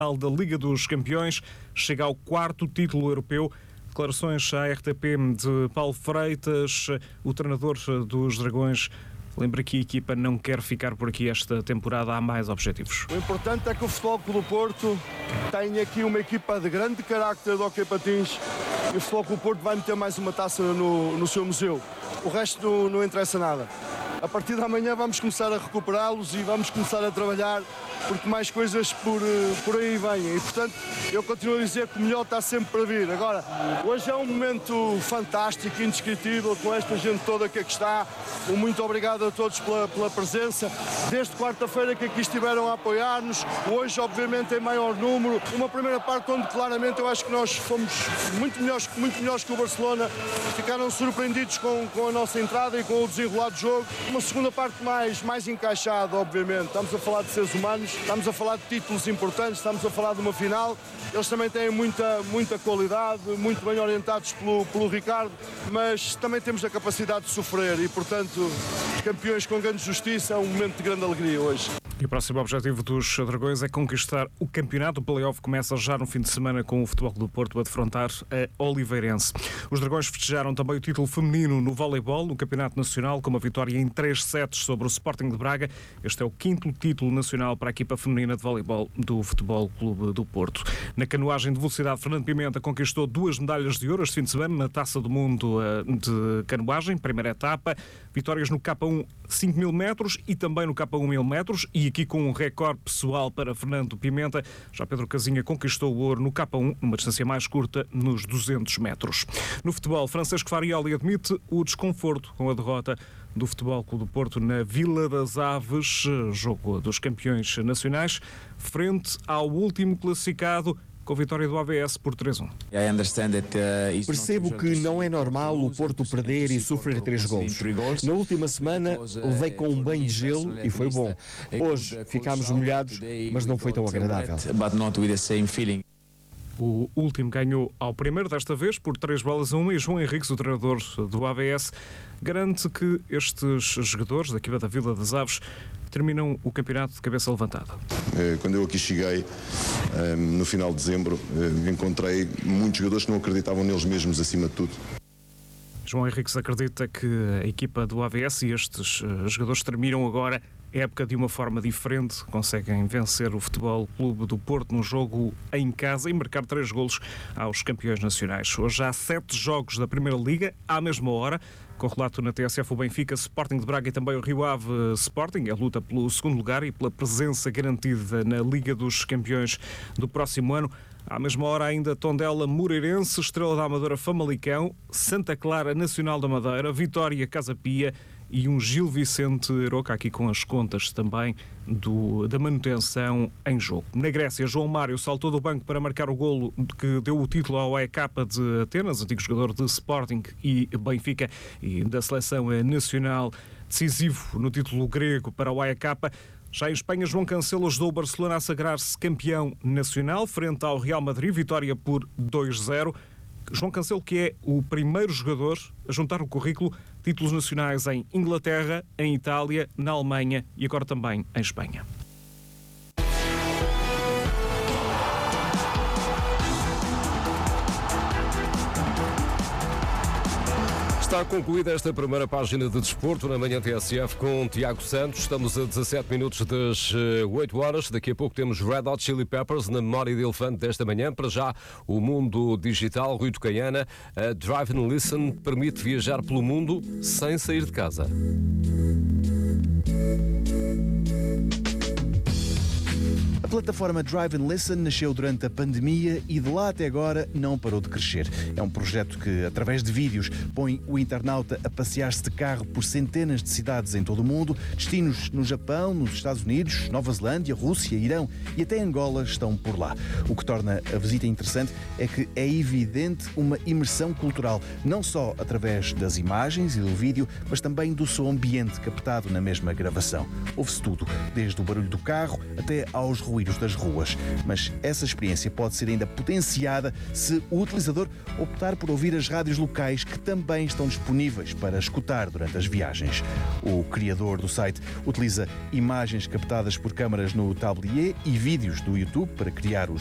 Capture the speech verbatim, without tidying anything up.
da Liga dos Campeões, chega ao quarto título europeu. Declarações à R T P de Paulo Freitas, o treinador dos Dragões. Lembra que a equipa não quer ficar por aqui esta temporada, há mais objetivos. O importante é que o Futebol Clube do Porto tem aqui uma equipa de grande carácter do Hockey Patins e o Futebol Clube do Porto vai meter mais uma taça no, no seu museu. O resto não, não interessa nada. A partir de amanhã vamos começar a recuperá-los e vamos começar a trabalhar porque mais coisas por, por aí vêm. E, portanto, eu continuo a dizer que o melhor está sempre para vir. Agora, hoje é um momento fantástico, indescritível, com esta gente toda que aqui está. Um muito obrigado a todos pela, pela presença. Desde quarta-feira que aqui estiveram a apoiar-nos. Hoje, obviamente, em maior número. Uma primeira parte onde, claramente, eu acho que nós fomos muito melhores, muito melhores que o Barcelona. Ficaram surpreendidos com, com a nossa entrada e com o desenrolar do jogo. Uma segunda parte mais, mais encaixada, obviamente. Estamos a falar de seres humanos, estamos a falar de títulos importantes, estamos a falar de uma final. Eles também têm muita, muita qualidade, muito bem orientados pelo, pelo Ricardo, mas também temos a capacidade de sofrer e, portanto, os campeões com grande justiça é um momento de grande alegria hoje. E o próximo objetivo dos Dragões é conquistar o campeonato. O play-off começa já no fim de semana com o Futebol Clube do Porto a defrontar a Oliveirense. Os Dragões festejaram também o título feminino no voleibol, no Campeonato Nacional, com uma vitória em três sets sobre o Sporting de Braga. Este é o quinto título nacional para a equipa feminina de voleibol do Futebol Clube do Porto. Na canoagem de velocidade, Fernando Pimenta conquistou duas medalhas de ouro este fim de semana na Taça do Mundo de canoagem, primeira etapa. Vitórias no K um cinco mil metros e também no K um mil metros, e aqui com um recorde pessoal para Fernando Pimenta. Já Pedro Casinha conquistou o ouro no K um, numa distância mais curta, nos duzentos metros. No futebol, Francisco Farioli admite o desconforto com a derrota do Futebol Clube do Porto na Vila das Aves, jogo dos campeões nacionais, frente ao último classificado, com a vitória do A V S por três a um. Percebo que não é normal o Porto perder e sofrer três golos. Na última semana levei com um banho de gelo e foi bom. Hoje ficámos molhados, mas não foi tão agradável. O último ganhou ao primeiro, desta vez por três bolas a uma, e João Henriques, o treinador do A V S, garante que estes jogadores da equipa da Vila das Aves terminam o campeonato de cabeça levantada. Quando eu aqui cheguei, no final de dezembro, encontrei muitos jogadores que não acreditavam neles mesmos, acima de tudo. João Henriques acredita que a equipa do A V S e estes jogadores terminam agora a época de uma forma diferente, conseguem vencer o Futebol Clube do Porto num jogo em casa e marcar três golos aos campeões nacionais. Hoje há sete jogos da Primeira Liga, à mesma hora, com relato na T S F o Benfica, Sporting de Braga e também o Rio Ave Sporting, a luta pelo segundo lugar e pela presença garantida na Liga dos Campeões do próximo ano. À mesma hora ainda Tondela Moreirense, Estrela da Amadora Famalicão, Santa Clara Nacional da Madeira, Vitória Casa Pia e um Gil Vicente Aroca, aqui com as contas também do, da manutenção em jogo. Na Grécia, João Mário saltou do banco para marcar o golo que deu o título ao A E K de Atenas, antigo jogador de Sporting e Benfica e da seleção nacional, decisivo no título grego para o A E K. Já em Espanha, João Cancelo ajudou o Barcelona a sagrar-se campeão nacional frente ao Real Madrid, vitória por dois a zero. João Cancelo, que é o primeiro jogador a juntar o currículo títulos nacionais em Inglaterra, em Itália, na Alemanha e agora também em Espanha. Está concluída esta primeira página de desporto na manhã T S F com Tiago Santos. Estamos a dezassete minutos das oito horas. Daqui a pouco temos Red Hot Chili Peppers na memória de elefante desta manhã. Para já, o mundo digital. Rui Tocaiana, a Drive and Listen permite viajar pelo mundo sem sair de casa. A plataforma Drive and Listen nasceu durante a pandemia e de lá até agora não parou de crescer. É um projeto que, através de vídeos, põe o internauta a passear-se de carro por centenas de cidades em todo o mundo. Destinos no Japão, nos Estados Unidos, Nova Zelândia, Rússia, Irão e até Angola estão por lá. O que torna a visita interessante é que é evidente uma imersão cultural, não só através das imagens e do vídeo, mas também do som ambiente captado na mesma gravação. Ouve-se tudo, desde o barulho do carro até aos ruídos ruídos das ruas. Mas essa experiência pode ser ainda potenciada se o utilizador optar por ouvir as rádios locais que também estão disponíveis para escutar durante as viagens. O criador do site utiliza imagens captadas por câmaras no tablier e vídeos do YouTube para criar os